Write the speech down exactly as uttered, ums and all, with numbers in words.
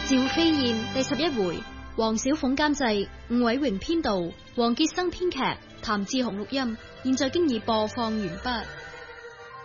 趙飛燕第十一回，黃小鳳監製，吳偉榮編導，黃傑生編劇，譚志雄錄音。現在經已播放完畢。